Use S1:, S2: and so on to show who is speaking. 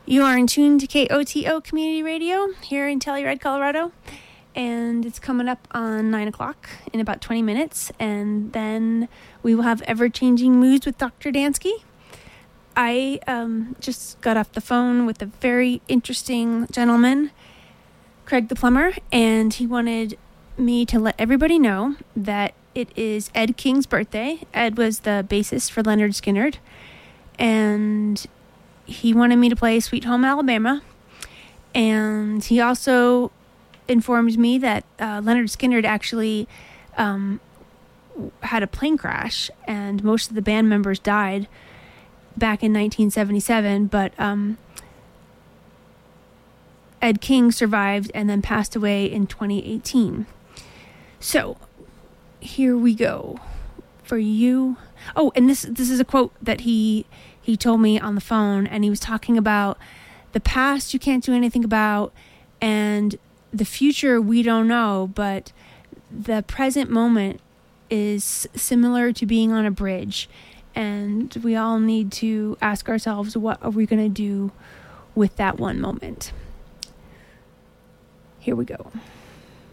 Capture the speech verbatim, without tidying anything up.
S1: You are in tune to K O T O Community Radio here in Telluride, Colorado. And it's coming up on nine o'clock in about twenty minutes. And then we will have Ever-Changing Moods with Doctor Dansky. I um, just got off the phone with a very interesting gentleman, Craig the Plumber, and he wanted me to let everybody know that it is Ed King's birthday. Ed was the bassist for Lynyrd Skynyrd, and he wanted me to play Sweet Home Alabama. And he also informed me that uh, Lynyrd Skynyrd actually um, had a plane crash, and most of the band members died back in nineteen seventy-seven, but um, Ed King survived and then passed away in twenty eighteen. So, here we go for you. Oh, and this this is a quote that he he told me on the phone, and he was talking about the past you can't do anything about, and the future we don't know, but the present moment is similar to being on a bridge, and we all need to ask ourselves, what are we going to do with that one moment? Here we go.